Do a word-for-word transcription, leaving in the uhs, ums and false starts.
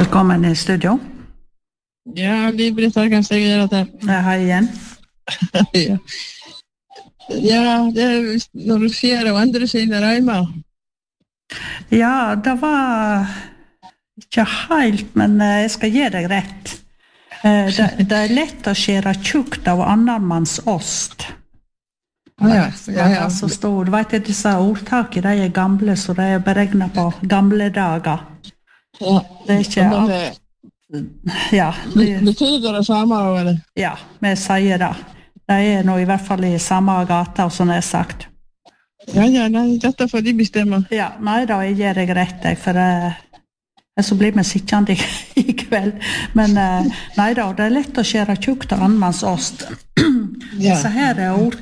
Velkommen i studio. Ja, Liv-Britt har kanskje jeg gjør det. Hei igjen. ja. ja, det er når du ser og andre sine reimer. Ja, det var ikke helt, men jeg skal gi deg rett. Det, det er lett å skjere tjukt av annen manns ost. Ja, ja, ja, ja. Så stor. Du vet, disse ordtakene, de er gamle, så de er beregnet på gamle dager. Ja, det er ikke alt. Ja, det betyder det samme, eller? Ja, vi sier det. Det er nå i hvert fall i samme gata, som jeg har sagt. Ja, ja, nei, dette får de bestemme. Ja, nei da, jeg gir deg rett, jeg, for uh, så blir vi sikkende i, i kveld. Men uh, nei da, det er lett å skjere tjukt av annen manns ost. Ja. Så her er ord